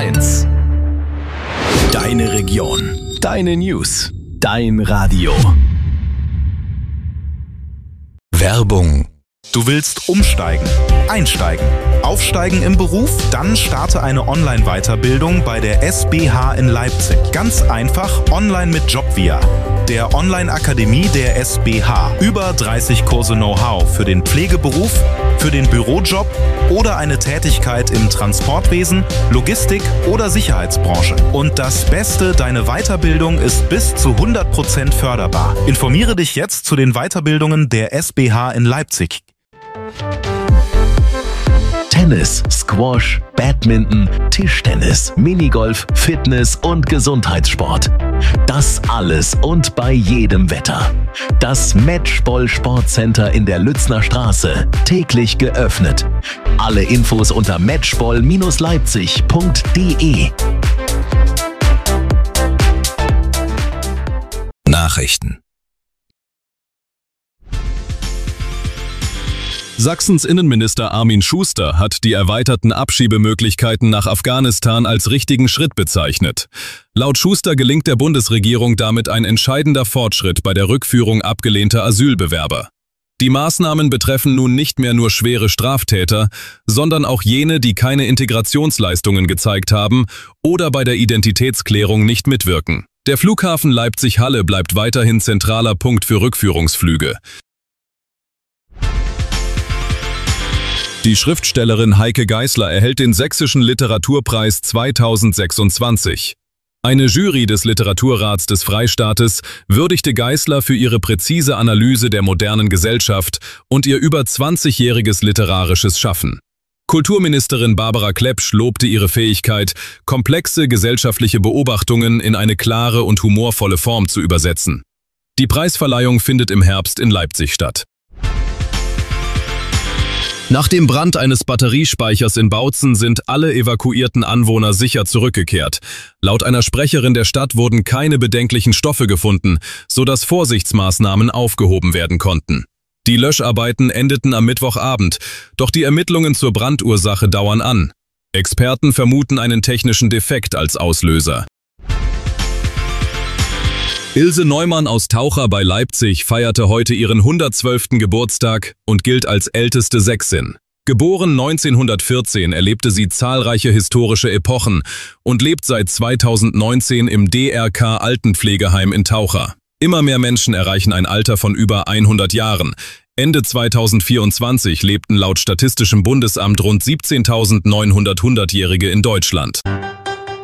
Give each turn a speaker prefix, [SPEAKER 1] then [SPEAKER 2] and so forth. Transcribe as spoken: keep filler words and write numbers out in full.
[SPEAKER 1] eins. Deine Region, deine News, dein Radio.
[SPEAKER 2] Werbung. Du willst umsteigen, einsteigen, aufsteigen im Beruf? Dann starte eine Online-Weiterbildung bei der S B H in Leipzig. Ganz einfach online mit Jobvia, der Online-Akademie der S B H. Über dreißig Kurse Know-how für den Pflegeberuf, für den Bürojob oder eine Tätigkeit im Transportwesen, Logistik oder Sicherheitsbranche. Und das Beste, deine Weiterbildung ist bis zu hundert Prozent förderbar. Informiere dich jetzt zu den Weiterbildungen der S B H in Leipzig.
[SPEAKER 1] Tennis, Squash, Badminton, Tischtennis, Minigolf, Fitness und Gesundheitssport. Das alles und bei jedem Wetter. Das Matchball Sportcenter in der Lützner Straße. Täglich geöffnet. Alle Infos unter matchball Leipzig punkt de.
[SPEAKER 3] Nachrichten. Sachsens Innenminister Armin Schuster hat die erweiterten Abschiebemöglichkeiten nach Afghanistan als richtigen Schritt bezeichnet. Laut Schuster gelingt der Bundesregierung damit ein entscheidender Fortschritt bei der Rückführung abgelehnter Asylbewerber. Die Maßnahmen betreffen nun nicht mehr nur schwere Straftäter, sondern auch jene, die keine Integrationsleistungen gezeigt haben oder bei der Identitätsklärung nicht mitwirken. Der Flughafen Leipzig-Halle bleibt weiterhin zentraler Punkt für Rückführungsflüge. Die Schriftstellerin Heike Geisler erhält den Sächsischen Literaturpreis zweitausendsechsundzwanzig. Eine Jury des Literaturrats des Freistaates würdigte Geisler für ihre präzise Analyse der modernen Gesellschaft und ihr über zwanzigjähriges literarisches Schaffen. Kulturministerin Barbara Klepsch lobte ihre Fähigkeit, komplexe gesellschaftliche Beobachtungen in eine klare und humorvolle Form zu übersetzen. Die Preisverleihung findet im Herbst in Leipzig statt. Nach dem Brand eines Batteriespeichers in Bautzen sind alle evakuierten Anwohner sicher zurückgekehrt. Laut einer Sprecherin der Stadt wurden keine bedenklichen Stoffe gefunden, sodass Vorsichtsmaßnahmen aufgehoben werden konnten. Die Löscharbeiten endeten am Mittwochabend, doch die Ermittlungen zur Brandursache dauern an. Experten vermuten einen technischen Defekt als Auslöser. Ilse Neumann aus Taucher bei Leipzig feierte heute ihren hundertzwölften Geburtstag und gilt als älteste Sächsin. Geboren neunzehnhundertvierzehn erlebte sie zahlreiche historische Epochen und lebt seit zweitausendneunzehn im D R K Altenpflegeheim in Taucher. Immer mehr Menschen erreichen ein Alter von über hundert Jahren. Ende zweitausendvierundzwanzig lebten laut Statistischem Bundesamt rund siebzehntausendneunhundert Hundertjährige in Deutschland.